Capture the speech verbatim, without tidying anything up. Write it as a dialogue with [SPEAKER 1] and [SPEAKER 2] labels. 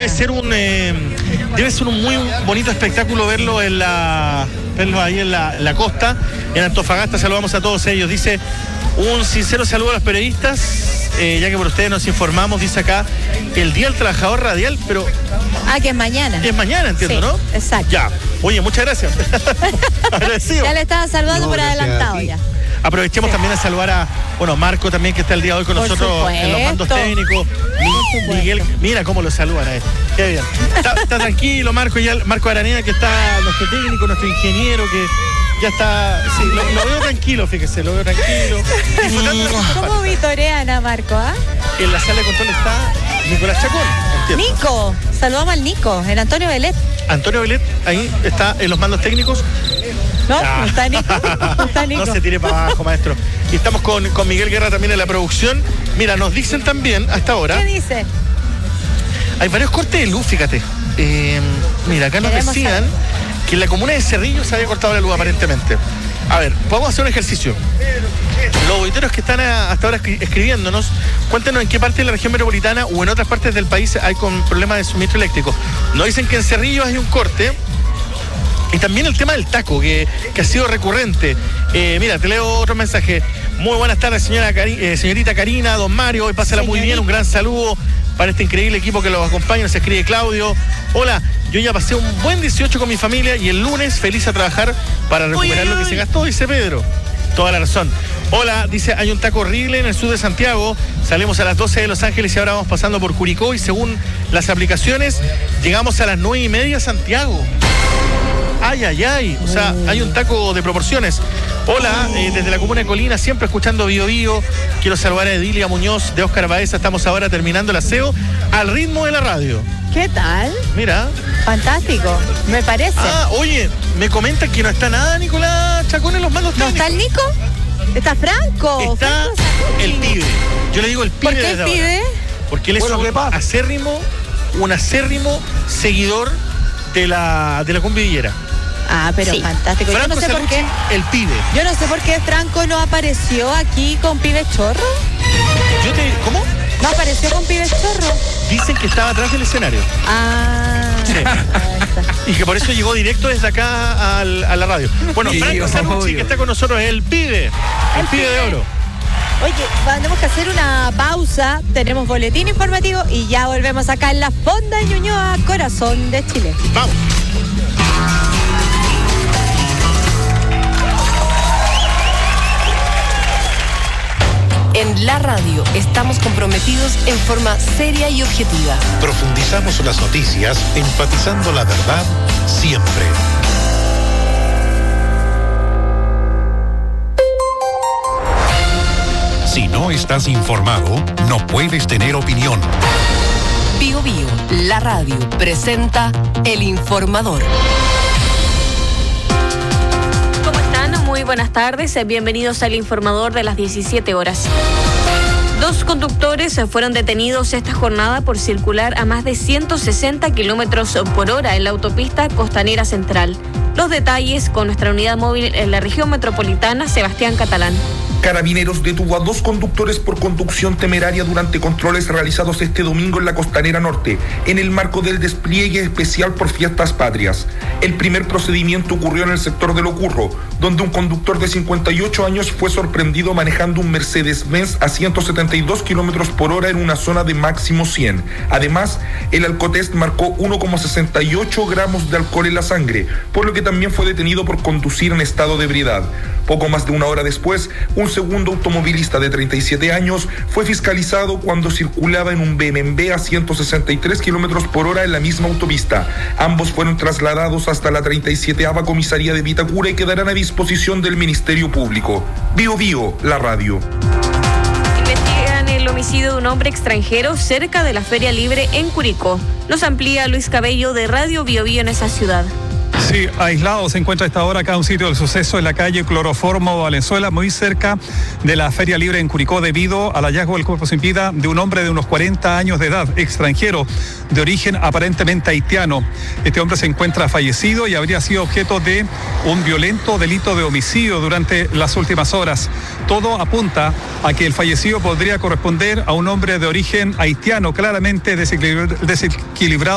[SPEAKER 1] debe ser un eh, debe ser un muy bonito espectáculo verlo en la verlo ahí en la, en la costa, en Antofagasta. Saludamos a todos ellos. Dice un sincero saludo a los periodistas, eh, ya que por ustedes nos informamos, dice acá, el Día del Trabajador Radial, pero...
[SPEAKER 2] Ah, que es mañana.
[SPEAKER 1] Es mañana, entiendo,
[SPEAKER 2] sí,
[SPEAKER 1] ¿no?
[SPEAKER 2] Exacto.
[SPEAKER 1] Ya. Oye, muchas gracias. Agradecido.
[SPEAKER 2] Ya le estaba saludando no, por adelantado ya.
[SPEAKER 1] Aprovechemos sí. también a saludar a, bueno, Marco también, que está el día de hoy con por nosotros supuesto. en los mandos técnicos. Mi, Miguel, mira cómo lo saludan a él. Qué bien. Está, está tranquilo, Marco, ya Marco Araneda, que está nuestro técnico, nuestro ingeniero, que ya está, sí, lo, lo veo tranquilo, fíjese, lo veo tranquilo.
[SPEAKER 2] ¿Cómo vitorean a Marco, ah?
[SPEAKER 1] ¿eh? En la sala de control está Nicolás Chacón.
[SPEAKER 2] Entiendo. Nico, saludamos al Nico, el Antonio Belet.
[SPEAKER 1] Antonio Belet, ahí está en los mandos técnicos.
[SPEAKER 2] No, ah. no está Nico. No está Nico.
[SPEAKER 1] No se tire para abajo, maestro. Y estamos con, con Miguel Guerra también en la producción. Mira, nos dicen también hasta ahora.
[SPEAKER 2] ¿Qué dice?
[SPEAKER 1] Hay varios cortes de luz, fíjate. Eh, mira, acá nos Queremos decían saber. que en la comuna de Cerrillo se había cortado la luz aparentemente. A ver, vamos a hacer un ejercicio. Los auditores que están a, hasta ahora escri- escribiéndonos, cuéntenos en qué parte de la región metropolitana o en otras partes del país hay con problemas de suministro eléctrico. Nos dicen que en Cerrillo hay un corte. Y también el tema del taco, que, que ha sido recurrente. Eh, mira, te leo otro mensaje. Muy buenas tardes, señora Cari- eh, señorita Karina, don Mario. Hoy pásala muy bien. Un gran saludo para este increíble equipo que los acompaña. Nos escribe Claudio. Hola, yo ya pasé un buen dieciocho con mi familia y el lunes feliz a trabajar para recuperar uy, lo que uy. se gastó, dice Pedro. Toda la razón. Hola, dice, hay un taco horrible en el sur de Santiago. Salimos a las doce de Los Ángeles y ahora vamos pasando por Curicó y según las aplicaciones llegamos a las nueve y media a Santiago. Ay, ay, ay, o sea, hay un taco de proporciones. Hola, eh, desde la comuna de Colina, siempre escuchando Bio Bio. Quiero saludar a Edilia Muñoz de Óscar Baeza. Estamos ahora terminando el aseo al ritmo de la radio.
[SPEAKER 2] ¿Qué tal?
[SPEAKER 1] Mira.
[SPEAKER 2] Fantástico, me parece.
[SPEAKER 1] Ah, oye, me comentan que no está nada Nicolás Chacón en los mandos técnicos.
[SPEAKER 2] ¿No está el Nico? ¿Está Franco?
[SPEAKER 1] Está
[SPEAKER 2] Franco
[SPEAKER 1] el pibe. Yo le digo el pibe.
[SPEAKER 2] ¿Por qué el pibe?
[SPEAKER 1] Ahora. Porque él es bueno, un acérrimo, un acérrimo seguidor de la, de la cumbillera.
[SPEAKER 2] Ah, pero sí. fantástico.
[SPEAKER 1] Franco
[SPEAKER 2] Yo no sé
[SPEAKER 1] Salucci,
[SPEAKER 2] por qué.
[SPEAKER 1] El pibe.
[SPEAKER 2] Yo no sé por qué Franco no apareció aquí con Pibe Chorro.
[SPEAKER 1] Yo te, ¿Cómo?
[SPEAKER 2] ¿No apareció con Pibe Chorro?
[SPEAKER 1] Dicen que estaba atrás del escenario.
[SPEAKER 2] Ah.
[SPEAKER 1] Sí. Y que por eso llegó directo desde acá al, a la radio. Bueno, sí, Franco Salucci, que está con nosotros, es el pibe. El, el pibe, pibe de oro.
[SPEAKER 2] Oye, tenemos que hacer una pausa. Tenemos boletín informativo y ya volvemos acá en la Fonda de Ñuñoa, corazón de Chile.
[SPEAKER 1] Vamos.
[SPEAKER 3] En la radio estamos comprometidos en forma seria y objetiva.
[SPEAKER 4] Profundizamos las noticias, enfatizando la verdad siempre. Si no estás informado, no puedes tener opinión.
[SPEAKER 3] Bio Bio, la radio, presenta El Informador.
[SPEAKER 5] Muy buenas tardes, bienvenidos al Informador de las diecisiete horas. Dos conductores fueron detenidos esta jornada por circular a más de ciento sesenta kilómetros por hora en la autopista Costanera Central. Los detalles con nuestra unidad móvil en la región metropolitana, Sebastián Catalán.
[SPEAKER 6] Carabineros detuvo a dos conductores por conducción temeraria durante controles realizados este domingo en la Costanera Norte, en el marco del despliegue especial por fiestas patrias. El primer procedimiento ocurrió en el sector de Locurro, donde un conductor de cincuenta y ocho años fue sorprendido manejando un Mercedes-Benz a ciento setenta y dos kilómetros por hora en una zona de máximo cien. Además, el alcotest marcó uno coma sesenta y ocho gramos de alcohol en la sangre, por lo que también fue detenido por conducir en estado de ebriedad. Poco más de una hora después, un segundo automovilista de treinta y siete años fue fiscalizado cuando circulaba en un B M W a ciento sesenta y tres kilómetros por hora en la misma autopista. Ambos fueron trasladados hasta la treinta y sieteava comisaría de Vitacura y quedarán a disposición del Ministerio Público. Bio Bio, la radio.
[SPEAKER 5] Investigan el homicidio de un hombre extranjero cerca de la Feria Libre en Curicó. Nos amplía Luis Cabello de Radio Bio Bio en esa ciudad.
[SPEAKER 7] Sí, aislado se encuentra a esta hora acá un sitio del suceso en la calle Cloroformo, Valenzuela, muy cerca de la Feria Libre en Curicó, debido al hallazgo del cuerpo sin vida de un hombre de unos cuarenta años de edad, extranjero, de origen aparentemente haitiano. Este hombre se encuentra fallecido y habría sido objeto de un violento delito de homicidio durante las últimas horas. Todo apunta a que el fallecido podría corresponder a un hombre de origen haitiano, claramente desequilibrado